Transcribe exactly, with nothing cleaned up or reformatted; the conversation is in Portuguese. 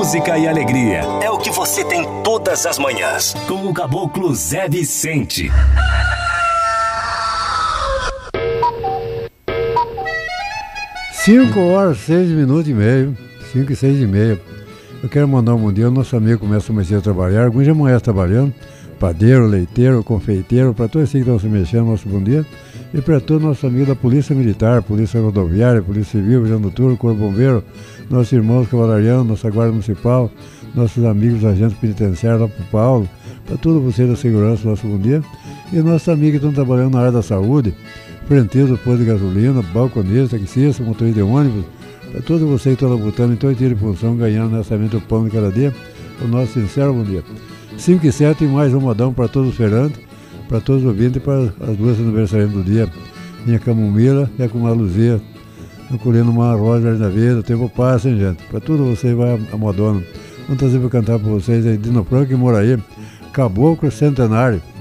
música e alegria. É o que você tem todas as manhãs. Com o Caboclo Zé Vicente. Cinco horas, seis minutos e meio. Cinco e seis e meia. Eu quero mandar um bom dia. O nosso amigo começa a a trabalhar. Alguns já amanhã trabalhando. Padeiro, leiteiro, confeiteiro. Para todos esses que estão se mexendo, nosso bom dia. E para todos os nossos amigos da Polícia Militar, Polícia Rodoviária, Polícia Civil, Vigilante Noturno, Corpo Bombeiro, nossos irmãos cavalarianos, nossa Guarda Municipal, nossos amigos agentes penitenciários lá para o Paulo, para todos vocês da segurança, nosso bom dia. E nossos amigos que estão trabalhando na área da saúde, frentistas, posto de gasolina, balconistas, taxistas, motorista de ônibus, para todos vocês que estão labutando em todo tiro de função, ganhando nessa mente o pão de cada dia, o nosso sincero bom dia. cinco e sete e mais um modão para todos os feirantes, para todos os ouvintes e para as duas aniversariantes do dia. Minha camomila e a com uma luzia, colhendo uma rosa na vida, o tempo passa, hein, gente? Para tudo vocês vai a modona. Vamos trazer para cantar para vocês aí, Dino Franco e Moraí, Caboclo Centenário.